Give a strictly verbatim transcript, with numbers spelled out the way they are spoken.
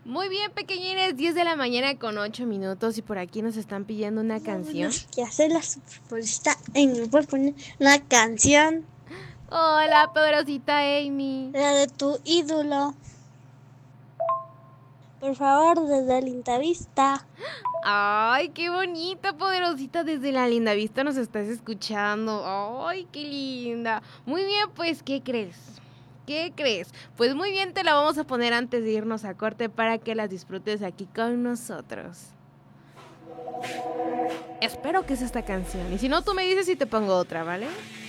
Muy bien, pequeñines, diez de la mañana con ocho minutos y por aquí nos están pidiendo una canción. Que hacer la superpollista y me puede poner una canción. Hola, poderosita Amy. La de tu ídolo. Por favor, desde Lindavista. Ay, qué bonita, poderosita, desde la linda vista nos estás escuchando. Ay, qué linda. Muy bien, pues, ¿qué crees? ¿Qué crees? Pues muy bien, te la vamos a poner antes de irnos a corte para que las disfrutes aquí con nosotros. Espero que es esta canción. Y si no, tú me dices y te pongo otra, ¿vale?